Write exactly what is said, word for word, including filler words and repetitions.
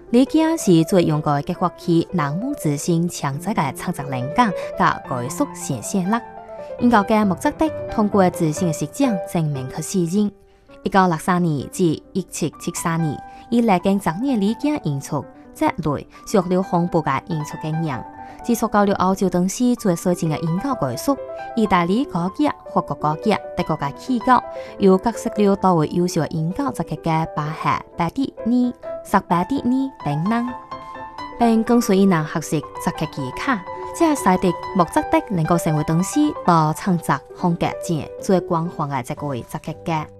李家是最用過嘅樂器，南木之星強者嘅創作靈感甲藝術顯現力。研究嘅莫扎特通過自身嘅實踐證明佢適應。一九六三年至一七七三年，以歷經十年李家演出，積累學了豐富嘅演出經驗，接觸到了歐洲等時最先進嘅研究藝術，意大利歌劇、法國歌劇、德國嘅戲劇，又結識了多位優秀嘅研究作曲嘅巴赫、巴蒂尼、薩巴蒂尼等人，並跟隨伊人學習作曲技巧，這使得莫扎特能夠成為當時到創作風格前最廣泛嘅一位作曲家。